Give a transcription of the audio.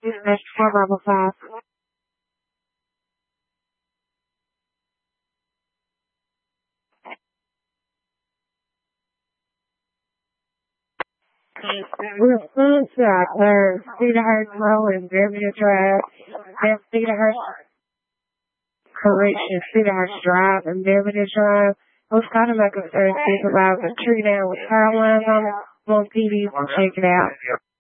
Dispatch 4 Bravo 5. Real sunshot there. Cedarhurst Road and Bermuda Drive. That's Cedarhurst. Correction, Cedarhurst Drive and Bermuda Drive. I was kind of like a third supervisor. Tree down with power lines on it. On TV, check it out.